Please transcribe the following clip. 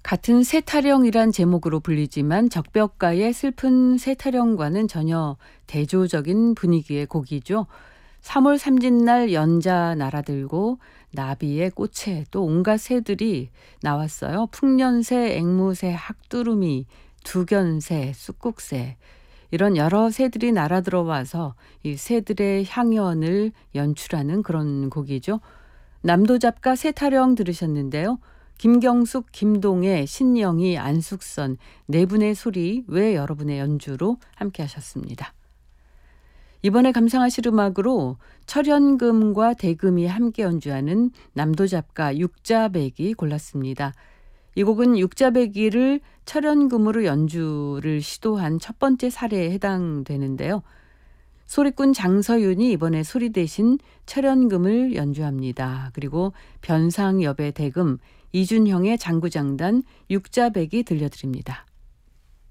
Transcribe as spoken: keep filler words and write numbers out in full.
같은 세타령이란 제목으로 불리지만 적벽가의 슬픈 세타령과는 전혀 대조적인 분위기의 곡이죠. 삼월 삼십날 연자 날아들고 나비의 꽃에 또 온갖 새들이 나왔어요. 풍년새, 앵무새, 학두루미, 두견새, 쑥국새 이런 여러 새들이 날아들어와서 이 새들의 향연을 연출하는 그런 곡이죠. 남도잡가 세타령 들으셨는데요. 김경숙, 김동애, 신영희, 안숙선 네 분의 소리 외 여러분의 연주로 함께 하셨습니다. 이번에 감상하실 음악으로 철연금과 대금이 함께 연주하는 남도잡가 육자배기 골랐습니다. 이 곡은 육자배기를 철연금으로 연주를 시도한 첫 번째 사례에 해당되는데요. 소리꾼 장서윤이 이번에 소리 대신 철연금을 연주합니다. 그리고 변상엽의 대금, 이준형의 장구장단, 육자배기 들려드립니다.